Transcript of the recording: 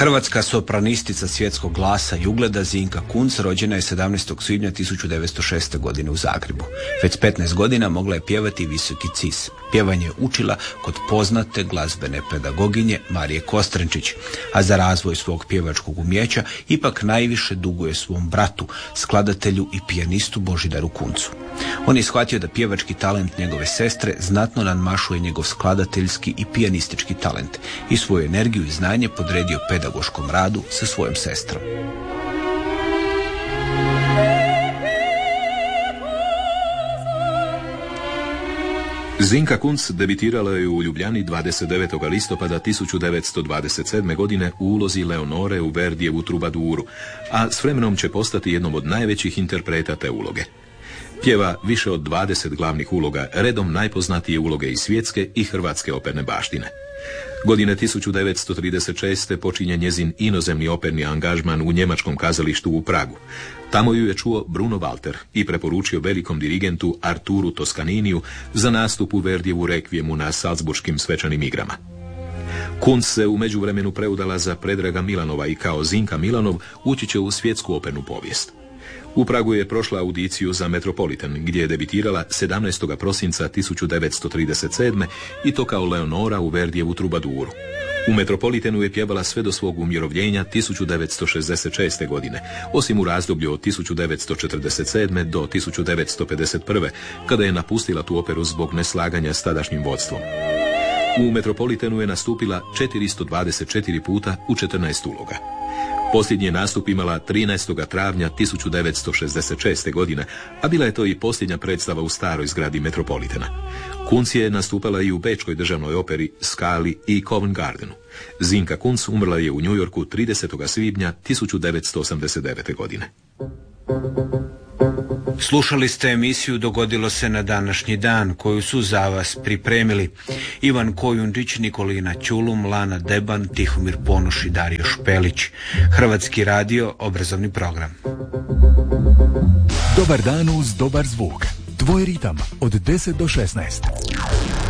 Hrvatska sopranistica svjetskog glasa i ugleda Zinka Kunc rođena je 17. svibnja 1906. godine u Zagrebu. Već 15 godina mogla je pjevati visoki cis. Pjevanje je učila kod poznate glazbene pedagoginje Marije Kostrenčić, a za razvoj svog pjevačkog umijeća ipak najviše duguje svom bratu, skladatelju i pijanistu Božidaru Kuncu. On je shvatio da pjevački talent njegove sestre znatno nadmašuje njegov skladateljski i pijanistički talent i svoju energiju i znanje podredio pedagoškom radu sa svojom sestrom. Zinka Kunc debitirala je u Ljubljani 29. listopada 1927. godine u ulozi Leonore u Verdijevu Trubaduru, a s vremenom će postati jednom od najvećih interpreta te uloge. Pjeva više od 20 glavnih uloga, redom najpoznatije uloge iz svjetske i hrvatske operne baštine. Godine 1936. počinje njezin inozemni operni angažman u njemačkom kazalištu u Pragu. Tamo ju je čuo Bruno Walter i preporučio velikom dirigentu Arturu Toskaniniju za nastup u Verdijevu rekvijemu na Salzburškim svečanim igrama. Kunc se u međuvremenu preudala za Predraga Milanova i kao Zinka Milanov ući će u svjetsku opernu povijest. U Pragu je prošla audiciju za Metropolitan, gdje je debitirala 17. prosinca 1937. i to kao Leonora u Verdijevu Trubaduru. U Metropolitanu je pjevala sve do svog umirovljenja 1966. godine, osim u razdoblju od 1947. do 1951. kada je napustila tu operu zbog neslaganja s tadašnjim vodstvom. U Metropolitanu je nastupila 424 puta u 14 uloga. Posljednji je nastup imala 13. travnja 1966. godine, a bila je to i posljednja predstava u staroj zgradi Metropolitana. Kunc je nastupala i u Bečkoj državnoj operi, Skali i Covent Gardenu. Zinka Kunc umrla je u New Yorku 30. svibnja 1989. godine. Slušali ste emisiju Dogodilo se na današnji dan, koju su za vas pripremili Ivan Kojundžić, Nikolina Ćulum, Lana Deban, Tihomir Ponoš i Dario Špelić. Hrvatski radio, obrazovni program. Dobar dan uz dobar zvuk. Tvoj ritam od 10 do 16.